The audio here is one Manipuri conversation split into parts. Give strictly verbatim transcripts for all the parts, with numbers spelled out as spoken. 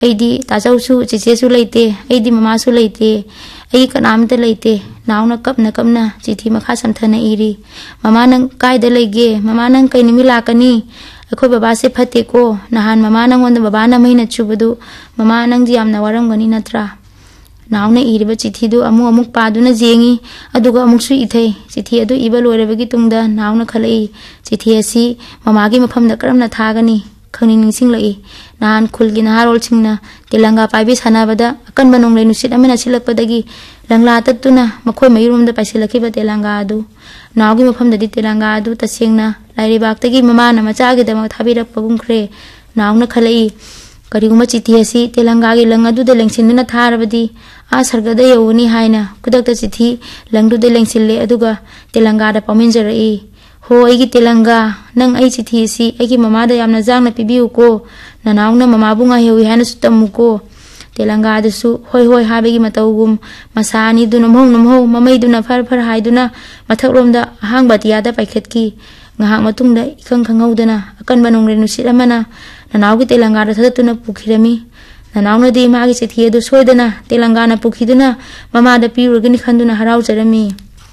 ꯑꯩꯗꯤ ꯇꯥꯖꯧꯁꯨ ꯆꯤꯆꯦꯁꯨ ꯂꯩꯇꯦ ꯑꯩꯗꯤ ꯃꯃꯥꯁꯨ ꯂꯩꯇꯦ ꯑꯩ ꯀꯅꯥꯝꯇ ꯂꯩꯇꯦ ꯅꯥꯎꯅ ꯀꯞꯅ ꯀꯞꯅ ꯆꯤꯊꯤ ꯃꯈꯥ ꯁꯝꯊꯅ ꯏꯔꯤ ꯃꯃꯥ ꯅꯪ ꯀꯥꯏꯗ ꯂꯩꯒꯦ ꯃꯃꯥ ꯅꯪ ꯀꯩ ꯅꯨꯃꯤꯠ ꯂꯥꯛꯀꯅꯤ ꯑꯩꯈꯣꯏ ꯕꯕꯥꯁꯦ ꯐꯠꯇꯦꯀꯣ ꯅꯍꯥꯟ ꯃꯃꯥ ꯅꯪꯉꯣꯟꯗ ꯕꯕꯥꯅ ꯃꯩꯅ ꯆꯨꯕꯗꯨ ꯃꯃꯥ ꯅꯪꯗꯤ ꯌꯥꯝꯅ ꯋꯥꯔꯝꯒꯅꯤ ꯅꯠꯇ꯭ꯔꯥ ꯅꯥꯎꯅ ꯏꯔꯤꯕ ꯆꯤꯊꯤꯗꯨ ꯑꯃꯨꯛ ꯑꯃꯨꯛ ꯄꯥꯗꯨꯅ ꯌꯦꯡꯉꯤ ꯑꯗꯨꯒ ꯑꯃꯨꯛꯁꯨ ꯏꯊꯩ ꯆꯤꯊꯤ ꯑꯗꯨ ꯏꯕ ꯂꯣꯏꯔꯕꯒꯤ ꯇꯨꯡꯗ ꯅꯥꯎꯅ ꯈꯜꯂꯛꯏ ꯆꯤꯊꯤ ꯑꯁꯤ ꯃꯃꯥꯒꯤ ꯃꯐꯝꯗ ꯀꯔꯝꯅ ꯊꯥꯒꯅꯤ ꯈꯪꯅꯤꯡ ꯅꯤꯡꯁꯤꯡꯂꯛꯏ ꯅꯍꯥꯟ ꯈꯨꯜꯒꯤ ꯅꯍꯥꯔꯣꯜꯁꯤꯡꯅ ꯇꯦꯂꯪꯒꯥ ꯄꯥꯏꯕꯤ ꯁꯥꯟꯅꯕꯗ ꯑꯀꯟꯕ ꯅꯣꯡꯂꯩ ꯅꯨꯡꯁꯤꯠ ꯑꯃꯅ ꯁꯤꯜꯂꯛꯄꯗꯒꯤ ꯂꯪꯂꯥ ꯇꯠꯇꯨꯅ ꯃꯈꯣꯏ ꯃꯌꯨꯝꯔꯣꯝꯗ ꯄꯥꯏꯁꯤꯜꯂꯛꯈꯤꯕ ꯇꯦꯂꯪꯒꯥ ꯑꯗꯨ ꯅꯥꯎꯒꯤ ꯃꯐꯝꯗꯗꯤ ꯇꯦꯂꯪꯒꯥ ꯑꯗꯨ ꯇꯁꯦꯡꯅ ꯂꯥꯏꯔꯩꯕꯥꯛꯇꯒꯤ ꯃꯃꯥꯅ ꯃꯆꯥꯒꯤꯗꯃꯛ ꯊꯥꯕꯤꯔꯛꯄꯒꯨꯝꯈ꯭ꯔꯦ ꯅꯥꯎꯅ ꯈꯜꯂꯛꯏ ꯀꯔꯤꯒꯨꯝꯕ ꯆꯤꯊꯤ ꯑꯁꯤ ꯇꯦꯂꯪꯒꯥꯒꯤ ꯂꯪ ꯑꯗꯨꯗ ꯂꯦꯡꯁꯤꯟꯗꯨꯅ ꯊꯥꯔꯕꯗꯤ ꯑꯥ ꯁꯔꯒꯗ ꯌꯧꯒꯅꯤ ꯍꯥꯏꯅ ꯈꯨꯗꯛꯇ ꯆꯤꯊꯤ ꯂꯪꯗꯨꯗ ꯂꯦꯡꯁꯤꯜꯂꯦ ꯑꯗꯨꯒ ꯇꯦꯂꯪꯒꯥꯗ ꯄꯥꯎꯃꯤꯟꯖꯔꯛꯏ ꯍꯣ ꯑꯩꯒꯤ ꯇꯦꯂꯪꯒꯥ ꯅꯪ ꯑꯩ ꯆꯤꯊꯤ ꯑꯁꯤ ꯑꯩꯒꯤ ꯃꯃꯥꯗ ꯌꯥꯝꯅ ꯖꯥꯡꯅ ꯄꯤꯕꯤꯌꯨꯀꯣ ꯅꯅꯥꯎꯅ ꯃꯃꯥꯕꯨ ꯉꯥꯏꯍꯧꯏ ꯍꯥꯏꯅꯁꯨ ꯇꯝꯃꯨꯀꯣ ꯇꯦꯂꯪꯒꯥꯗꯨꯁꯨ ꯍꯣꯏ ꯍꯣꯏ ꯍꯥꯏꯕꯒꯤ ꯃꯇꯧꯒꯨꯝ ꯃꯁꯥ ꯑꯅꯤꯗꯨ ꯅꯝꯍꯧ ꯅꯝꯍꯧ ꯃꯃꯩꯗꯨꯅ ꯐꯔ ꯐꯔ ꯍꯥꯏꯗꯨꯅ ꯃꯊꯛꯂꯣꯝꯗ ꯑꯍꯥꯡꯕ ꯑꯇꯤꯌꯥꯗ ꯄꯥꯏꯈꯠꯈꯤ ꯉꯥꯏꯍꯥꯛ ꯃꯇꯨꯡꯗ ꯏꯈꯪ ꯈꯪꯍꯧꯗꯅ ꯑꯀꯟꯕ ꯅꯣꯡꯂꯩ ꯅꯨꯡꯁꯤꯠ ꯑꯃꯅ ꯅꯅꯥꯎꯒꯤ ꯇꯦꯂꯪꯒꯥꯗ ꯊꯗꯠꯇꯨꯅ ꯄꯨꯈꯤꯔꯝꯃꯤ ꯅꯅꯥꯎꯅꯗꯤ ꯃꯥꯒꯤ ꯆꯤꯊꯤ ꯑꯗꯨ ꯁꯣꯏꯗꯅ ꯇꯦꯂꯪꯒꯥꯅ ꯄꯨꯈꯤꯗꯨꯅ ꯃꯃꯥꯗ ꯄꯤꯔꯨꯔꯒꯅꯤ ꯈꯟꯗꯨꯅ ꯍꯔꯥꯎꯖꯔꯝꯃꯤ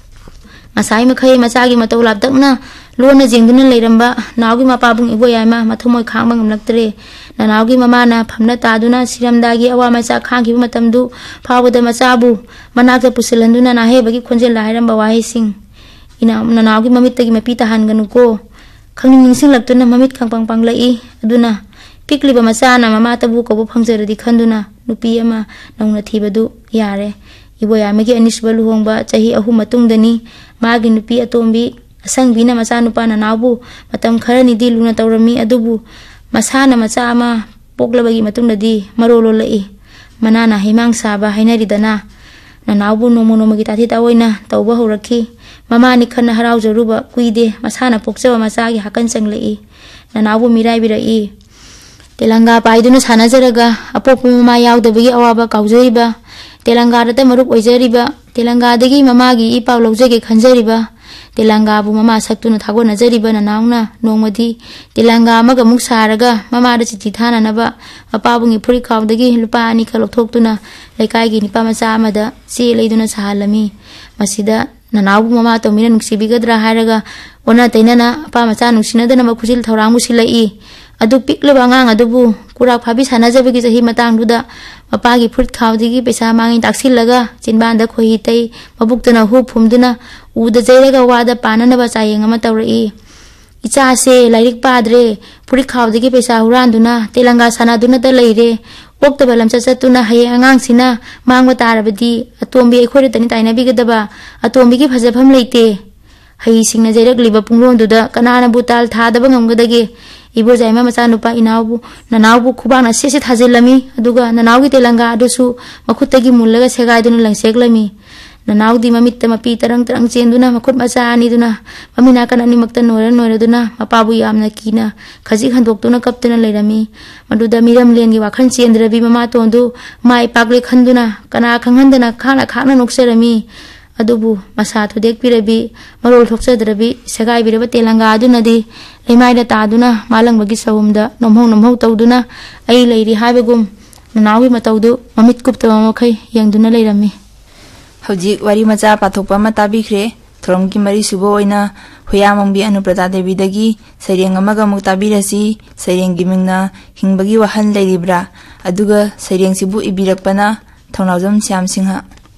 ꯉꯁꯥꯏ ꯃꯈꯩ ꯃꯆꯥꯒꯤ ꯃꯇꯧ ꯂꯥꯞꯇꯛꯅ ꯂꯣꯟꯅ ꯌꯦꯡꯗꯨꯅ ꯂꯩꯔꯝꯕ ꯅꯥꯎꯒꯤ ꯃꯄꯥꯕꯨꯡ ꯏꯕꯣꯌꯥꯏꯃ ꯃꯊꯃꯣꯏ ꯈꯥꯡꯕ ꯉꯝꯂꯛꯇ꯭ꯔꯦ ꯅꯅꯥꯎꯒꯤ ꯃꯃꯥꯅ ꯐꯝꯅ ꯇꯥꯗꯨꯅ ꯁꯤꯔꯝꯗꯥꯏꯒꯤ ꯑꯋꯥ ꯃꯆꯥ ꯈꯥꯡꯈꯤꯕ ꯃꯇꯝꯗꯨ ꯐꯥꯎꯕꯗ ꯃꯆꯥꯕꯨ ꯃꯅꯥꯛꯇ ꯄꯨꯁꯤꯜꯍꯟꯗꯨꯅ ꯅꯥꯍꯩꯕꯒꯤ ꯈꯣꯟꯖꯦꯜꯗ ꯍꯥꯏꯔꯝꯕ ꯋꯥꯍꯩꯁꯤꯡ ꯏꯅꯥꯎ ꯅꯅꯥꯎꯒꯤ ꯃꯃꯤꯠꯇꯒꯤ ꯃꯄꯤ ꯇꯥꯍꯟꯒꯅꯨꯀꯣ ꯈꯪꯅꯤꯡ ꯅꯤꯡꯁꯤꯡꯂꯛꯇꯨꯅ ꯃꯃꯤꯠ ꯈꯪꯄꯪ ꯄꯥꯡꯂꯛꯏ ꯑꯗꯨꯅ ꯄꯤꯛꯂꯤꯕ ꯃꯆꯥꯅ ꯃꯃꯥꯇꯕꯨ ꯀꯧꯕ ꯐꯪꯖꯔꯗꯤ ꯈꯟꯗꯨꯅ ꯅꯨꯄꯤ ꯑꯃ ꯅꯧꯅ ꯊꯤꯕꯗꯨ ꯌꯥꯔꯦ ꯏꯕꯣꯌꯥꯏꯃꯒꯤ ꯑꯅꯤꯁꯨꯕ ꯂꯨꯍꯣꯡꯕ ꯆꯍꯤ ꯑꯍꯨꯝ ꯃꯇꯨꯡꯗꯅꯤ ꯃꯥꯒꯤ ꯅꯨꯄꯤ ꯑꯇꯣꯝꯕꯤ ꯑꯁꯪꯕꯤꯅ ꯃꯆꯥꯅꯨꯄꯥ ꯅꯅꯥꯎꯕꯨ ꯃꯇꯝ ꯈꯔꯅꯤꯗꯤ ꯂꯨꯅ ꯇꯧꯔꯝꯃꯤ ꯑꯗꯨꯕꯨ ꯃꯁꯥꯅ ꯃꯆꯥ ꯑꯃ ꯄꯣꯛꯂꯕꯒꯤ ꯃꯇꯨꯡꯗꯗꯤ ꯃꯔꯣꯜ ꯂꯣꯜꯂꯛꯏ ꯃꯅꯥꯅ ꯍꯩꯃꯥꯡ ꯁꯥꯕ ꯍꯥꯏꯅꯔꯤꯗꯅ ꯅꯅꯥꯎꯕꯨ ꯅꯣꯡꯃ ꯅꯣꯡꯃꯒꯤ ꯇꯥꯊꯤ ꯇꯥꯑꯣꯏꯅ ꯇꯧꯕ ꯍꯧꯔꯛꯈꯤ ꯃꯃꯥꯅꯤ ꯈꯟꯅ ꯍꯔꯥꯎꯖꯔꯨꯕ ꯀꯨꯏꯗꯦ ꯃꯁꯥꯅ ꯄꯣꯛꯆꯕ ꯃꯆꯥꯒꯤ ꯍꯥꯀꯟ ꯆꯪꯂꯛꯏ ꯅꯅꯥꯎꯕꯨ ꯃꯤꯔꯥꯏꯕꯤꯔꯛꯏ ꯇꯦꯂꯪꯒꯥ ꯄꯥꯏꯗꯨꯅ ꯁꯥꯟꯅꯖꯔꯒ ꯑꯄꯣꯛꯄ ꯃꯃꯥ ꯌꯥꯎꯗꯕꯒꯤ ꯑꯋꯥꯕ ꯀꯥꯎꯖꯔꯤꯕ ꯇꯦꯂꯪꯒꯥꯗꯇ ꯃꯔꯨꯞ ꯑꯣꯏꯖꯔꯤꯕ ꯇꯦꯂꯪꯒꯥꯗꯒꯤ ꯃꯃꯥꯒꯤ ꯏ ꯄꯥꯎ ꯂꯧꯖꯒꯦ ꯈꯟꯖꯔꯤꯕ ꯇꯦꯂꯪꯒꯥꯕꯨ ꯃꯃꯥ ꯁꯛꯇꯨꯅ ꯊꯥꯒꯣꯟꯅꯖꯔꯤꯕ ꯅꯅꯥꯎꯅ ꯅꯣꯡꯃꯗꯤ ꯇꯦꯂꯪꯒꯥ ꯑꯃꯒ ꯑꯃꯨꯛ ꯁꯥꯔꯒ ꯃꯃꯥꯗ ꯆꯤꯊꯤ ꯊꯥꯅꯅꯕ ꯃꯄꯥꯕꯨꯡꯒꯤ ꯐꯨꯔꯤꯠꯈꯥꯎꯗꯒꯤ ꯂꯨꯄꯥ ꯑꯅꯤꯈꯛ ꯂꯧꯊꯣꯛꯇꯨꯅ ꯂꯩꯀꯥꯏꯒꯤ ꯅꯨꯄꯥ ꯃꯆꯥ ꯑꯃꯗ ꯆꯦ ꯂꯩꯗꯨꯅ ꯁꯥꯍꯜꯂꯝꯃꯤ ꯃꯁꯤꯗ ꯅꯅꯥꯎꯕꯨ ꯃꯃꯥ ꯇꯧꯃꯤꯅ ꯅꯨꯡꯁꯤꯕꯤꯒꯗ꯭ꯔꯥ ꯍꯥꯏꯔꯒ ꯑꯣꯟꯅ ꯇꯩꯅꯅ ꯑꯄꯥ ꯃꯆꯥ ꯅꯨꯡꯁꯤꯅꯗꯅꯕ ꯈꯨꯖꯤꯜ ꯊꯧꯔꯥꯡꯕꯨ ꯁꯤꯜꯂꯛꯏ ꯑꯗꯨ ꯄꯤꯛꯂꯕ ꯑꯉꯥꯡ ꯑꯗꯨꯕꯨ ꯀꯨꯔꯥꯛ ꯐꯥꯕꯤ ꯁꯥꯟꯅꯖꯕꯒꯤ ꯆꯍꯤ ꯃꯇꯥꯡꯗꯨꯗ ꯃꯄꯥꯒꯤ ꯐꯨꯔꯤꯠ ꯈꯥꯎꯗꯒꯤ ꯄꯩꯁꯥ ꯃꯥꯡꯉꯤ ꯇꯥꯛꯁꯤꯜꯂꯒ ꯆꯤꯟꯕꯥꯟꯗ ꯈꯣꯏꯍꯤ ꯇꯩ ꯃꯕꯨꯛꯇꯨꯅ ꯍꯨ ꯐꯨꯝꯗꯨꯅ ꯎꯗ ꯖꯩꯔꯒ ꯋꯥꯗ ꯄꯥꯅꯅꯕ ꯆꯥꯌꯦꯡ ꯑꯃ ꯇꯧꯔꯛꯏ ꯏꯆꯥꯁꯦ ꯂꯥꯏꯔꯤꯛ ꯄꯥꯗ꯭ꯔꯦ ꯐꯨꯔꯤꯠ ꯈꯥꯎꯗꯒꯤ ꯄꯩꯁా ꯍꯨꯔꯥꯟꯗꯨꯅ ꯇꯦꯂꯪꯒꯥ ꯁꯥꯟꯅꯗꯨꯅꯇ ꯂꯩꯔꯦ ꯑꯣꯛꯇꯕ ꯂꯝꯆꯠ ꯆꯠꯇꯨꯅ ꯍꯌꯦꯡ ꯑꯉꯥꯡꯁꯤꯅ ꯃꯥꯡꯕ ꯇꯥꯔꯕꯗꯤ ꯑꯇꯣꯝꯕꯤ ꯑꯩꯈꯣꯏꯗꯇꯅꯤ ꯇꯥꯏꯅꯕꯤꯒꯗꯕ ꯑꯇꯣꯝꯕꯤꯒꯤ ꯐꯖꯐꯝ ꯂꯩꯇꯦ ꯍꯩꯁꯤꯡꯅ ꯖꯩꯔꯛꯂꯤꯕ ꯄꯨꯡꯂꯣꯟꯗꯨꯗ ꯀꯅꯥꯅꯕꯨ ꯇꯥꯜ ꯊꯥꯗꯕ ꯉꯝꯒꯗꯒꯦ ꯏꯕꯣꯌꯥꯏꯃ ꯃꯆꯥꯅꯨꯄा ꯏꯅꯥꯎꯕꯨ ꯅꯅꯥꯎꯕु खुबाना सेसे थाजिल्लमी अदुगा ननाउगी तेलंगा अदुसु मखुत्तगी मुल्लगा सेगाइदुना लंगसेगलमी ननाउदी ममित्त मपी तरंग तरंग चेंदुना मखुत मचा आनीदुना ममिना कन अनिमक्ता नोरा नोरदुना मपाबु यामना कीना खजी खंदोक्तुना कप्तुना लेरमी मदुदा मिरम लेनगी वाखन चेंद्रबी ममा तोंदु माई पागले खंदुना कना खंगहंदना खाना खाना नोक्सरमी अदुबु मसा थुदेक पिरबी मरोल थोक्सदरबी सेगाइबिरबा तेलंगा अदुनदी लेमाइदा तादुना मालंगबगी सवुमदा नोमहौ नोमहौ तौदुना अई लैरी हाबगुम ननाउगी मतौदु ममित कुप्तबा मखै यंगदुना लेरमी हौजिक वारी मचा पाथोकपा मा ताबिख्रे थोरमगी मरी सुबो ओइना हुयामंबी अनुप्रदा देवीदगी सैरेंग अमगा मुक ताबिरसी सैरेंगी मिंगना हिंगबगी वहन लैरिब्रा अदुगा सैरेंगसिबु इबिरकपना थौनाजम श्याम सिंह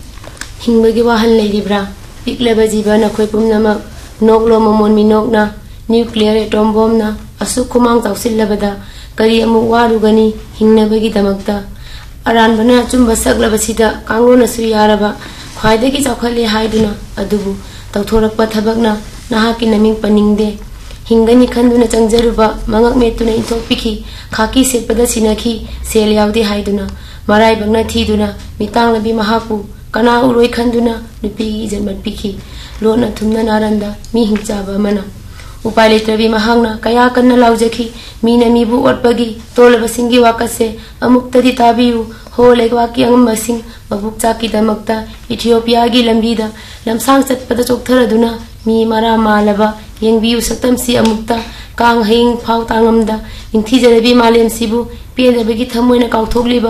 हिंगबगी वहन लैरिब्रा पिकलेबा जीवा नखोय पुमनमक नोकलो ममोन मिनोकना न्यूक्लियर एटॉम बॉम्ब ना असु खुमांग तौसिल्लबदा करी अमुक वारुगनी हिंगनबगी दमकता अरानबना चुंबा सकलबसिदा कांगोनसु यारबा ख्वाइदगी चौखले हाइदुना अदुबु तौथोरकपा थबकना नहाकी नमिंग पनिंगदे हिंगनी खंदुना चंगजरुबा मंगक मेतुना इंथोकपिखी खाकी सेपदा सिनखी सेल यावदे हाइदुना मराइबगना थीदुना मितांगलबी महापु कना उरोय खंदुना नुपीगी जन्मत पिखी लोना थुमना नारंदा मी हिंगचाबा मना उपाय लेत्रबी महांगना कया कन्ना लाउजखी मीना मीबु ओटपगी तोलबसिंगी वाकसे अमुक्तदी ताबियु हो लेगवाकी अंगमसिंग मबुक चाकी दमक्ता इथियोपिया की लंबीदा लमसांग चटपदा चोकथरदुना मी मरा मालबा yengbiu saktamsi amukta kang hing phau tangam da ningthi jarabi malem sibu pe da bagi thamoina kauthogliba